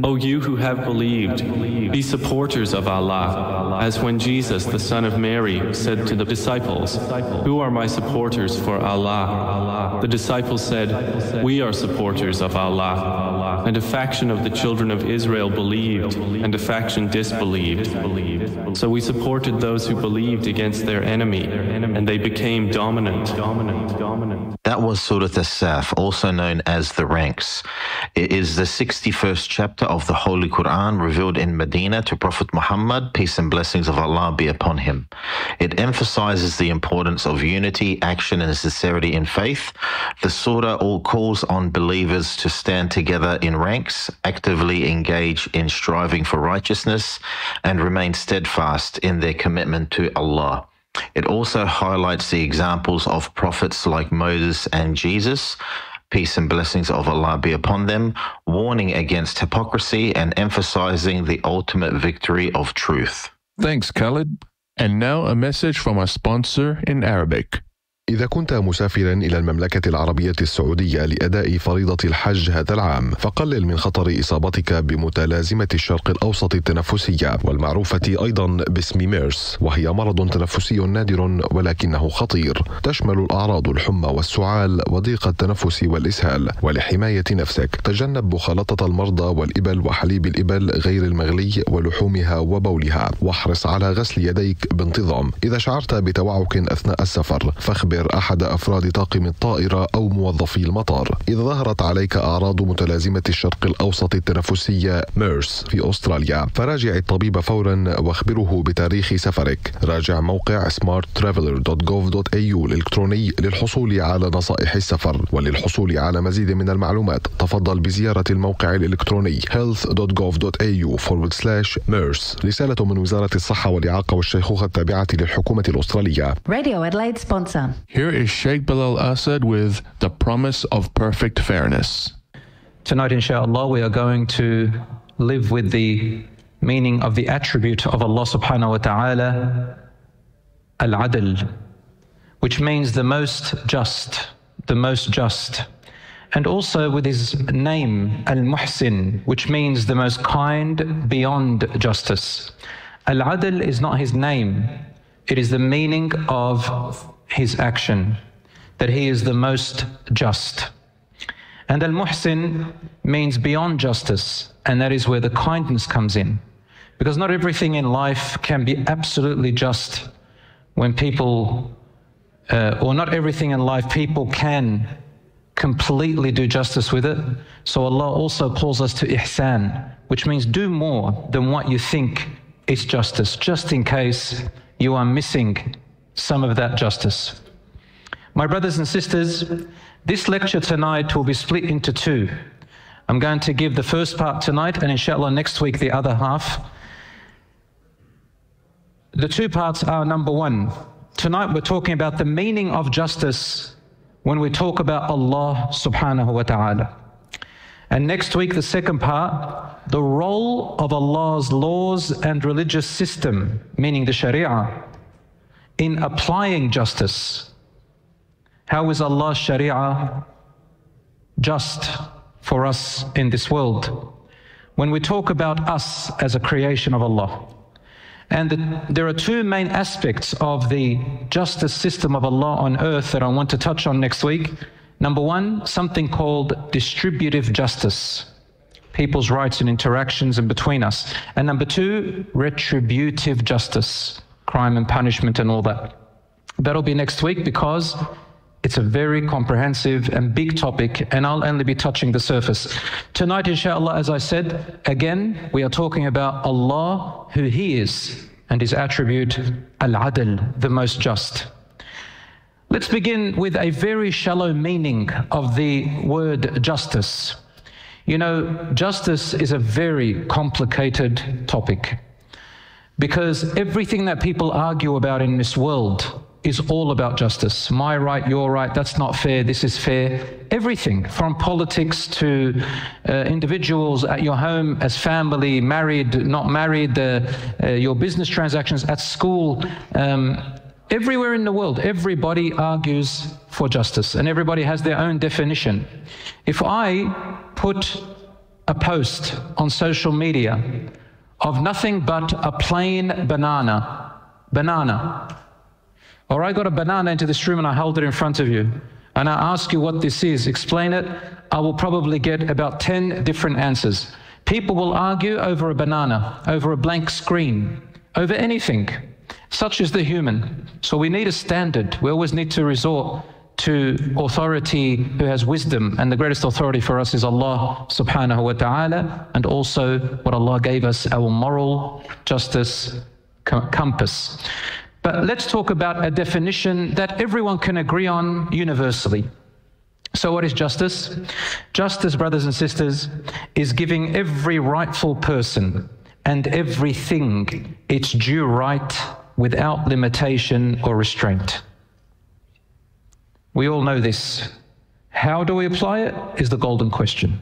O you who have believed, be supporters of Allah, as when Jesus, the son of Mary, said to the disciples, "Who are my supporters for Allah?" The disciples said, "We are supporters of Allah." And a faction of the children of Israel believed, and a faction disbelieved. So we supported those who believed against their enemy, and they became dominant. That was Surah As-Saf, also known as the Ranks. It is the 61st chapter of the Holy Quran revealed in Medina to Prophet Muhammad, peace and blessings of Allah be upon him. It emphasizes the importance of unity, action, and sincerity in faith. The surah all calls on believers to stand together in ranks, actively engage in striving for righteousness, and remain steadfast in their commitment to Allah. It also highlights the examples of prophets like Moses and Jesus, peace and blessings of Allah be upon them, warning against hypocrisy and emphasizing the ultimate victory of truth. Thanks, Khalid. And now a message from our sponsor in Arabic. إذا كنت مسافرا إلى المملكة العربية السعودية لأداء فريضة الحج هذا العام، فقلل من خطر إصابتك بمتلازمة الشرق الأوسط التنفسية والمعروفة أيضا باسم ميرس، وهي مرض تنفسي نادر ولكنه خطير، تشمل الأعراض الحمى والسعال وضيق التنفس والإسهال. ولحماية نفسك تجنب مخالطة المرضى والإبل وحليب الإبل غير المغلي ولحومها وبولها، واحرص على غسل يديك بانتظام. إذا شعرت بتوعك أثناء السفر فاخبر أحد أفراد طاقم الطائرة أو موظفي المطار. إذا ظهرت عليك أعراض متلازمة الشرق الأوسط التنفسية ميرس في أستراليا فراجع الطبيب فورا واخبره بتاريخ سفرك. راجع موقع smarttraveler.gov.au الإلكتروني للحصول على نصائح السفر. وللحصول على مزيد من المعلومات تفضل بزيارة الموقع الإلكتروني health.gov.au/MERS. رسالة من وزارة الصحة والإعاقة والشيخوخة التابعة للحكومة الأسترالية. Radio Adelaide sponsor. Here is Sheikh Bilal Asad with the promise of perfect fairness. Tonight, inshallah, we are going to live with the meaning of the attribute of Allah subhanahu wa ta'ala, Al-Adl, which means the most just, and also with his name, Al-Muhsin, which means the most kind beyond justice. Al-Adl is not his name, it is the meaning of his action, that he is the most just. And Al-Muhsin means beyond justice, and that is where the kindness comes in. Because not everything in life can be absolutely just when people, or not everything in life people can completely do justice with it. So Allah also calls us to ihsan, which means do more than what you think is justice, just in case you are missing some of that justice. My brothers and sisters, this lecture tonight will be split into two. I'm going to give the first part tonight, and inshallah next week the other half. The two parts are: number one, tonight we're talking about the meaning of justice when we talk about Allah subhanahu wa ta'ala. And next week, the second part, the role of Allah's laws and religious system, meaning the Sharia, in applying justice. How is Allah's Sharia just for us in this world? When we talk about us as a creation of Allah. And there are two main aspects of the justice system of Allah on earth that I want to touch on next week. Number one, something called distributive justice, people's rights and interactions in between us. And number two, retributive justice, crime and punishment and all that. That'll be next week because it's a very comprehensive and big topic, and I'll only be touching the surface. Tonight, inshallah, as I said, again, we are talking about Allah, who He is, and His attribute, Al-Adl, the most just. Let's begin with a very shallow meaning of the word justice. You know, justice is a very complicated topic because everything that people argue about in this world is all about justice. My right, your right, that's not fair, this is fair. Everything from politics to individuals at your home, as family, married, not married, your business transactions at school, everywhere in the world, everybody argues for justice and everybody has their own definition. If I put a post on social media of nothing but a plain banana, or I got a banana into this room and I hold it in front of you, and I ask you what this is, explain it, I will probably get about 10 different answers. People will argue over a banana, over a blank screen, over anything. Such is the human. So we need a standard. We always need to resort to authority who has wisdom, and the greatest authority for us is Allah subhanahu wa ta'ala, and also what Allah gave us, our moral justice compass. But let's talk about a definition that everyone can agree on universally. So what is justice? Justice, brothers and sisters, is giving every rightful person and everything its due right without limitation or restraint. We all know this. How do we apply it is the golden question.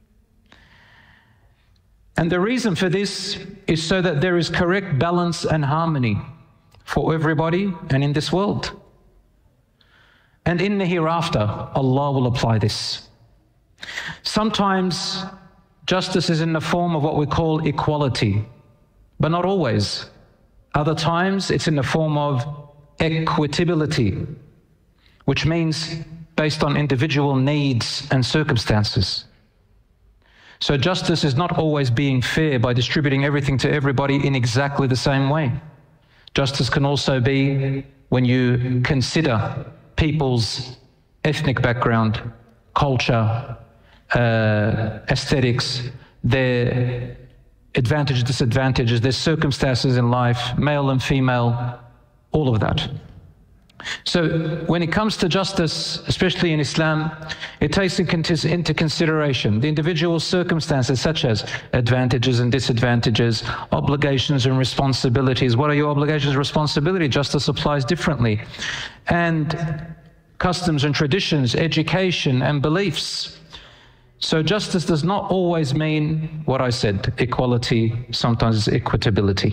And the reason for this is so that there is correct balance and harmony for everybody and in this world. And in the hereafter, Allah will apply this. Sometimes justice is in the form of what we call equality, but not always. Other times it's in the form of equitability, which means based on individual needs and circumstances. So justice is not always being fair by distributing everything to everybody in exactly the same way. Justice can also be when you consider people's ethnic background, culture, aesthetics, their advantages, disadvantages, their circumstances in life, male and female, all of that. So when it comes to justice, especially in Islam, it takes into consideration the individual circumstances such as advantages and disadvantages, obligations and responsibilities. What are your obligations and responsibilities? Justice applies differently. And customs and traditions, education and beliefs. So justice does not always mean what I said, equality, sometimes it's equitability.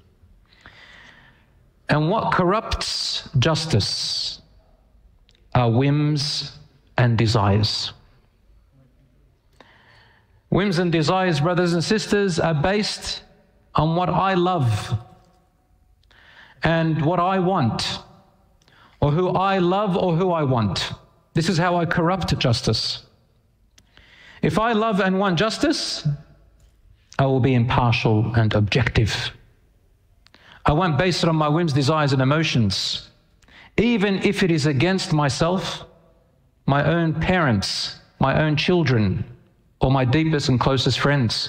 And what corrupts justice are whims and desires. Whims and desires, brothers and sisters, are based on what I love and what I want, or who I love or who I want. This is how I corrupt justice. If I love and want justice, I will be impartial and objective. I won't base it on my whims, desires, and emotions, even if it is against myself, my own parents, my own children, or my deepest and closest friends.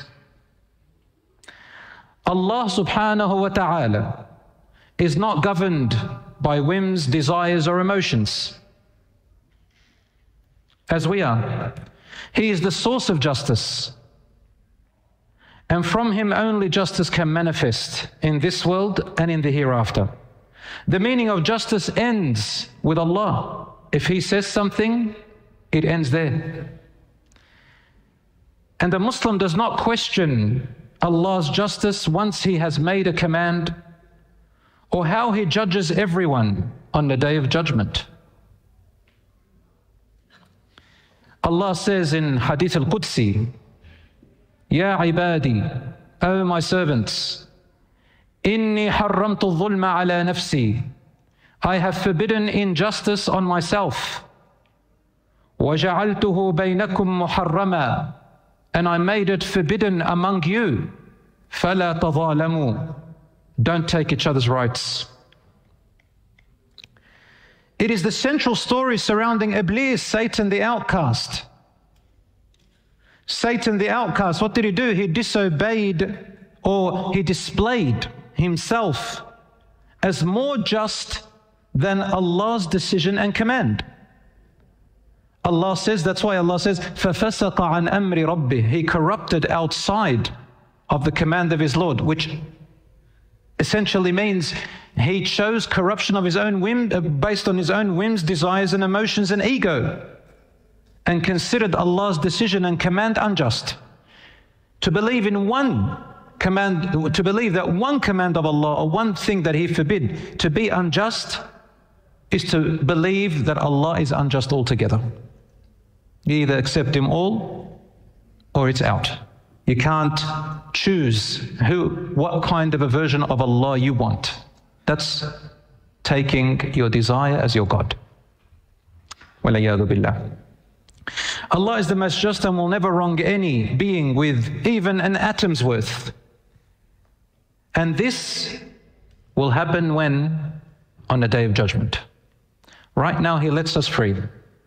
Allah subhanahu wa ta'ala is not governed by whims, desires, or emotions, as we are. He is the source of justice. And from Him only justice can manifest in this world and in the hereafter. The meaning of justice ends with Allah. If He says something, it ends there. And the Muslim does not question Allah's justice once He has made a command, or how He judges everyone on the Day of Judgment. Allah says in Hadith al-Qudsi, Ya ibadi, O my servants, inni harramtu dhulma ala nafsi, I have forbidden injustice on myself. وَجَعَلْتُهُ بَيْنَكُمْ مُحَرَّمًا, and I made it forbidden among you. فَلَا تَظَالَمُوا, don't take each other's rights. It is the central story surrounding Iblis, Satan the outcast. Satan the outcast, what did he do? He disobeyed, or he displayed himself as more just than Allah's decision and command. Allah says, that's why Allah says, فَفَسَقَ عَنْ أَمْرِ رَبِّهِ, he corrupted outside of the command of his Lord, which essentially means he chose corruption of his own whim, based on his own whims, desires and emotions and ego, and considered Allah's decision and command unjust. To believe in one command, to believe that one command of Allah or one thing that He forbid to be unjust, is to believe that Allah is unjust altogether. You either accept Him all or it's out. You can't choose what kind of a version of Allah you want. That's taking your desire as your God. Walayadu billah. Allah is the most just and will never wrong any being with even an atom's worth. And this will happen when? On the Day of Judgment. Right now He lets us free.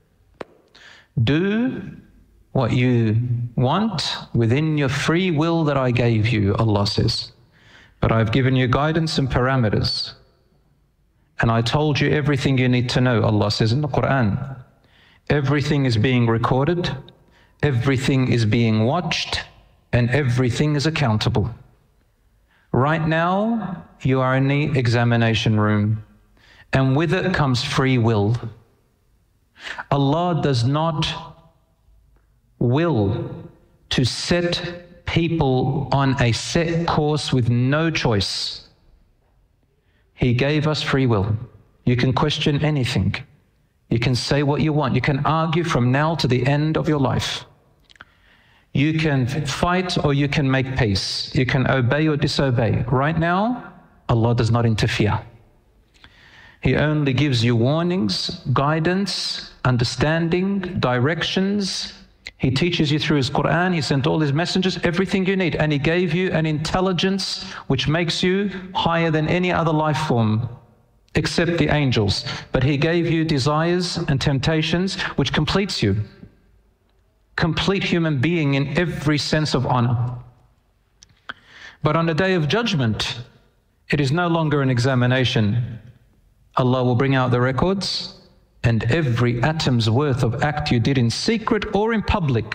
Do what you want within your free will that I gave you, Allah says. But I've given you guidance and parameters. And I told you everything you need to know, Allah says in the Quran. Everything is being recorded, everything is being watched, and everything is accountable. Right now, you are in the examination room, and with it comes free will. Allah does not will to set people on a set course with no choice. He gave us free will. You can question anything. You can say what you want. You can argue from now to the end of your life. You can fight or you can make peace. You can obey or disobey. Right now, Allah does not interfere. He only gives you warnings, guidance, understanding, directions. He teaches you through His Quran. He sent all His messengers, everything you need. And He gave you an intelligence which makes you higher than any other life form, except the angels. But He gave you desires and temptations which completes you. Complete human being in every sense of honor. But on the Day of Judgment, it is no longer an examination. Allah will bring out the records, and every atom's worth of act you did in secret or in public,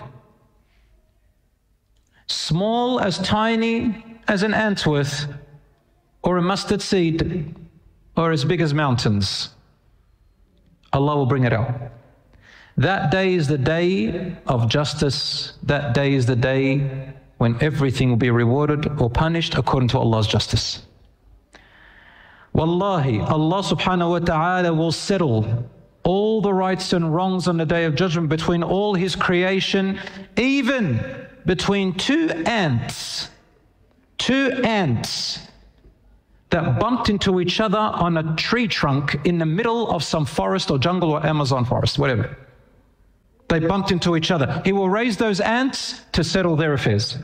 small as tiny as an ant's worth, or a mustard seed, or as big as mountains, Allah will bring it out. That day is the day of justice. That day is the day when everything will be rewarded or punished according to Allah's justice. Wallahi, Allah subhanahu wa ta'ala will settle all the rights and wrongs on the Day of Judgment between all His creation, even between two ants that bumped into each other on a tree trunk in the middle of some forest or jungle or Amazon forest, whatever. They bumped into each other. He will raise those ants to settle their affairs.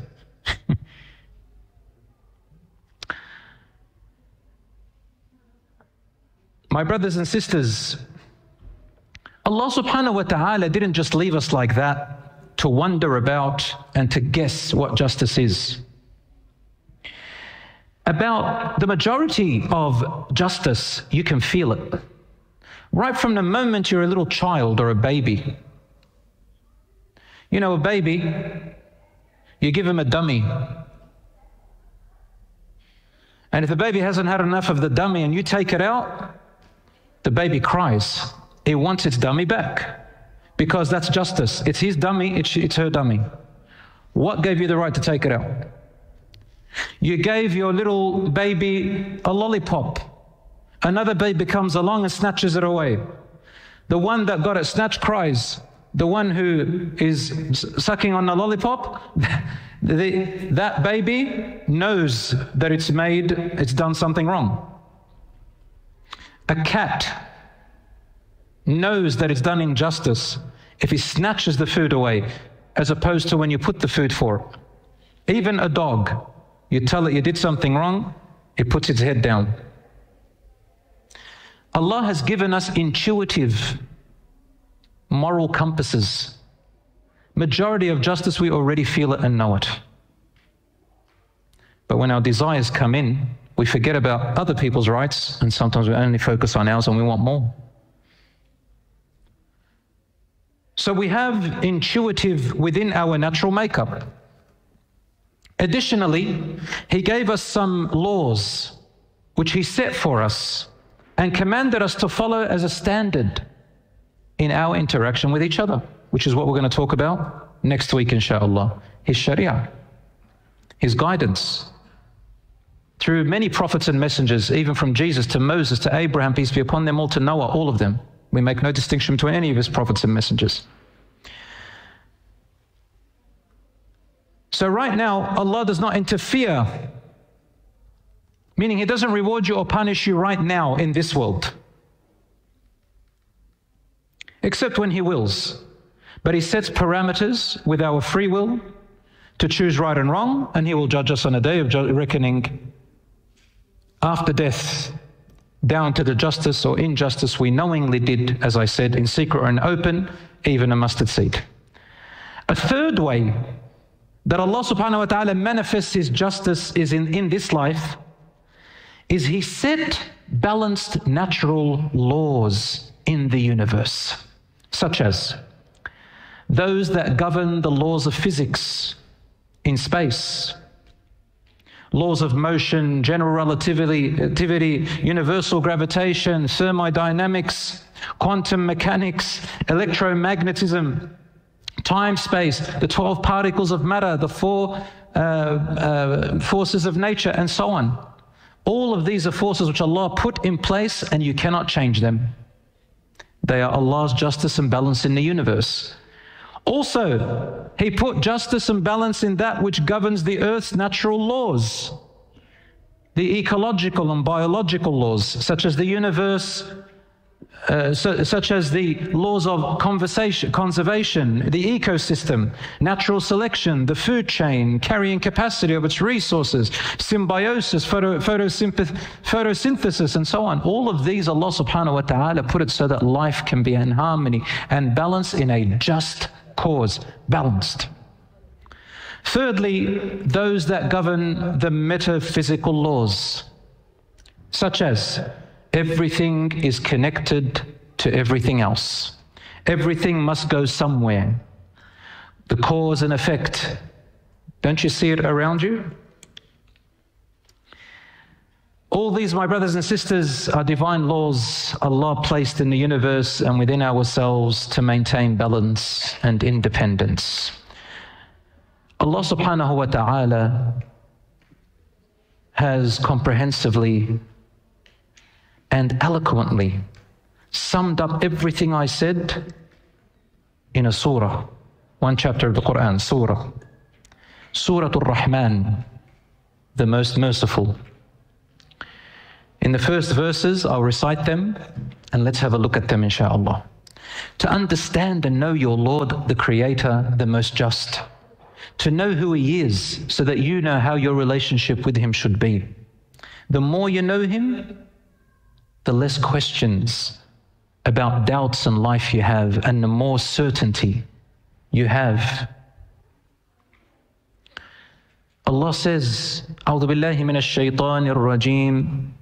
My brothers and sisters, Allah subhanahu wa ta'ala didn't just leave us like that to wonder about and to guess what justice is. About the majority of justice, you can feel it. Right from the moment you're a little child or a baby. You know, a baby, you give him a dummy. And if the baby hasn't had enough of the dummy and you take it out, the baby cries. It wants its dummy back because that's justice. It's his dummy, it's her dummy. What gave you the right to take it out? You gave your little baby a lollipop. Another baby comes along and snatches it away. The one that got it snatched cries. The one who is sucking on the lollipop, that baby knows that it's done something wrong. A cat knows that it's done injustice if he snatches the food away, as opposed to when you put the food for it. Even a dog, you tell it you did something wrong, it puts its head down. Allah has given us intuitive moral compasses. Majority of justice, we already feel it and know it. But when our desires come in, we forget about other people's rights, and sometimes we only focus on ours and we want more. So we have intuitive within our natural makeup. Additionally, He gave us some laws which He set for us and commanded us to follow as a standard in our interaction with each other, which is what we're going to talk about next week, inshallah. His Sharia, His guidance. Through many prophets and messengers, even from Jesus to Moses to Abraham, peace be upon them all, to Noah, all of them. We make no distinction between any of His prophets and messengers. So right now, Allah does not interfere, meaning He doesn't reward you or punish you right now in this world, except when He wills. But He sets parameters with our free will to choose right and wrong, and He will judge us on a day of reckoning after death, down to the justice or injustice we knowingly did, as I said, in secret or in open, even a mustard seed. A third way that Allah subhanahu wa ta'ala manifests His justice is in this life, is He set balanced natural laws in the universe, such as those that govern the laws of physics in space, laws of motion, general relativity, universal gravitation, thermodynamics, quantum mechanics, electromagnetism, time, space, the 12 particles of matter, the 4 forces of nature, and so on. All of these are forces which Allah put in place, and you cannot change them. They are Allah's justice and balance in the universe. Also, He put justice and balance in that which governs the earth's natural laws, the ecological and biological laws, such as the universe, such as the laws of conservation, the ecosystem, natural selection, the food chain, carrying capacity of its resources, symbiosis, photosynthesis, and so on. All of these, Allah subhanahu wa ta'ala put it so that life can be in harmony and balance in a just cause, balanced. Thirdly, those that govern the metaphysical laws, such as everything is connected to everything else. Everything must go somewhere. The cause and effect. Don't you see it around you? All these, my brothers and sisters, are divine laws Allah placed in the universe and within ourselves to maintain balance and independence. Allah subhanahu wa ta'ala has comprehensively and eloquently summed up everything I said in a surah, one chapter of the Quran, Surah Ar-Rahman, the most merciful. In the first verses, I'll recite them and let's have a look at them, inshaAllah. To understand and know your Lord, the Creator, the most just. To know who He is so that you know how your relationship with Him should be. The more you know Him, the less questions about doubts in life you have, and the more certainty you have. Allah says, A'udhu billahi minash shaitanir rajeem.